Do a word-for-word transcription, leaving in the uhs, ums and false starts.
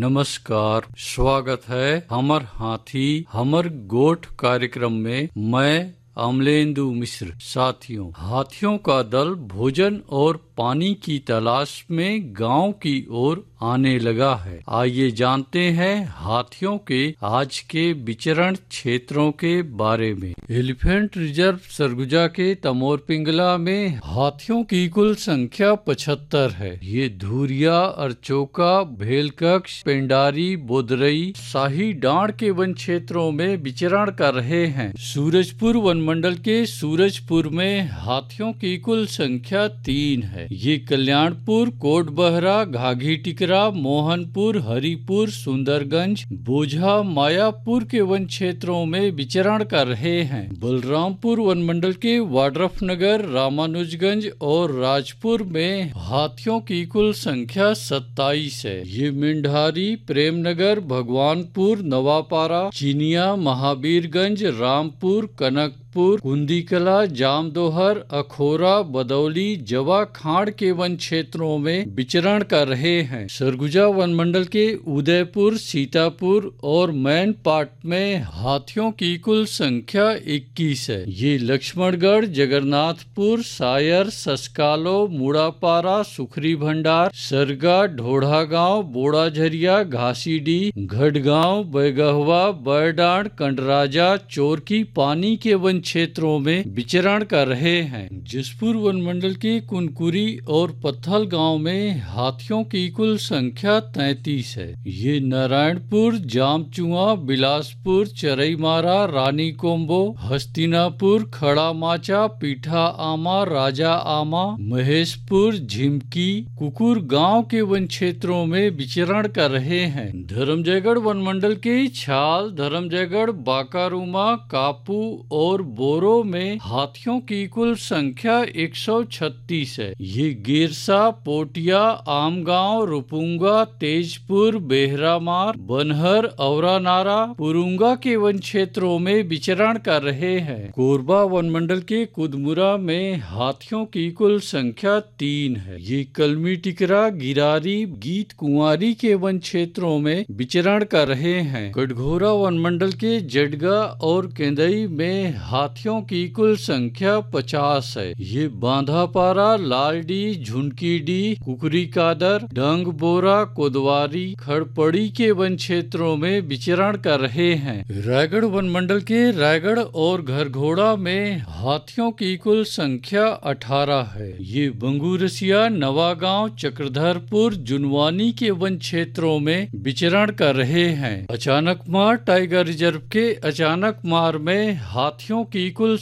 नमस्कार, स्वागत है हमर हाथी हमर गोठ कार्यक्रम में। मैं अमलेंदु मिश्र। साथियों, हाथियों का दल भोजन और पानी की तलाश में गांव की ओर आने लगा है। आइए जानते हैं हाथियों के आज के विचरण क्षेत्रों के बारे में। एलिफेंट रिजर्व सरगुजा के तमोर पिंगला में हाथियों की कुल संख्या पचहत्तर है। ये धुरिया, अरचोका, भेलकक्ष, पेंडारी, बोदरई, शाही डांड के वन क्षेत्रों में विचरण कर रहे हैं। सूरजपुर वन मंडल के सूरजपुर में हाथियों की कुल संख्या तीन है। ये कल्याणपुर, कोटबहरा, घाघी टिकरा, मोहनपुर, हरिपुर, सुंदरगंज, बोझा, मायापुर के वन क्षेत्रों में विचरण कर रहे हैं। बलरामपुर वन मंडल के वाड्रफ नगर, रामानुजगंज और राजपुर में हाथियों की कुल संख्या सत्ताईस है। ये मेंढारी, प्रेमनगर, भगवानपुर, नवापारा, चिनिया, महावीरगंज, रामपुर, कनक कुंदीकला, जामदोहर, अखोरा, बदौली, जवा खाड़ के वन क्षेत्रों में विचरण कर रहे हैं। सरगुजा वन मंडल के उदयपुर, सीतापुर और मैनपाट में हाथियों की कुल संख्या इक्कीस है। ये लक्ष्मणगढ़, जगन्नाथपुर, सायर, ससकालो, मुड़ापारा, सुखरी भंडार, सरगा, ढोढ़ा गांव, बोड़ाझरिया, घासीडी, घड़गांव, बैगहवा, बैडांड, कंडराजा, चोरकी पानी के वन क्षेत्रों में विचरण कर रहे हैं। जसपुर वन मंडल के कुनकुरी और पत्थल गांव में हाथियों की कुल संख्या तैंतीस है। ये नारायणपुर, जामचुआ, बिलासपुर, चरईमारा, रानी कोम्बो, हस्तिनापुर, खड़ा माचा, पीठा आमा, राजा आमा, महेशपुर, झिमकी, कुकुर गांव के वन क्षेत्रों में विचरण कर रहे हैं। धर्मजयगढ़ वन मंडल के छाल, धर्मजयगढ़, बाकारूमा, कापू और बोरो में हाथियों की कुल संख्या एक सौ छत्तीस है। ये गिरसा, पोटिया, आमगांव, रुपुंगा, तेजपुर, बेहरामार, बनहर, औरानारा, पुरुंगा के वन क्षेत्रों में विचरण कर रहे हैं। कोरबा वन मंडल के कुदमुरा में हाथियों की कुल संख्या तीन है। ये कलमी टिकरा, गिरारी, गीत कुंवारी के वन क्षेत्रों में विचरण कर रहे हैं। कटघोरा वन मंडल के जडगा और केंदई में हाथियों की कुल संख्या पचास है। ये बांधापारा, लालडी, झुनकीडी, कुकरी कादर, डंग बोरा, कोदवारी, खड़पड़ी के वन क्षेत्रों में विचरण कर रहे हैं। रायगढ़ वन मंडल के रायगढ़ और घरघोड़ा में हाथियों की कुल संख्या अठारह है। ये बंगूरसिया, नवागांव, चक्रधरपुर, जुनवानी के वन क्षेत्रों में विचरण कर रहे हैं। अचानकमार टाइगर रिजर्व के अचानकमार में हाथियों की कुल